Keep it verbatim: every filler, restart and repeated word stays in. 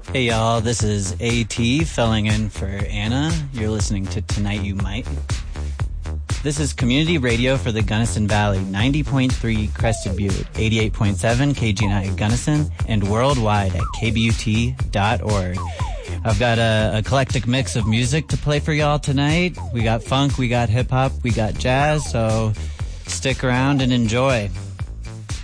Hey y'all, this is AT filling in for Anna. You're listening to Tonight You Might. This is community radio for the Gunnison Valley, ninety point three Crested Butte, eighty-eight point seven K G N I Gunnison, and worldwide at K B U T dot org. I've got a eclectic mix of music to play for y'all tonight. We got funk, we got hip hop, we got jazz, so stick around and enjoy.